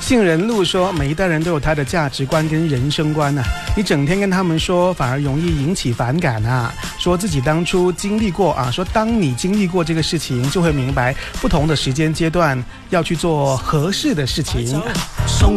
杏仁露说，每一代人都有他的价值观跟人生观啊，你整天跟他们说，反而容易引起反感啊。说自己当初经历过啊，说当你经历过这个事情，就会明白不同的时间阶段要去做合适的事情。